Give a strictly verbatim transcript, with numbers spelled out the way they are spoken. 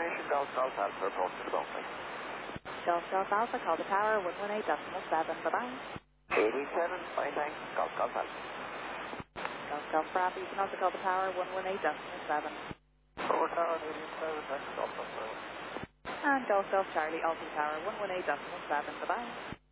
confirmation, Golf Golf Alpha, approach to the Boeing. Golf Golf Alpha, call the tower, one one eight decimal seven, bye-bye. eighty-seven, fine, thanks, Golf Golf Alpha. Golf Golf Bravo, you can also call the tower, one one eight decimal seven. Over tower, eighty-seven, thanks, Golf Golf Alpha. And Golf Golf Charlie, also tower, one one eight decimal seven, bye-bye.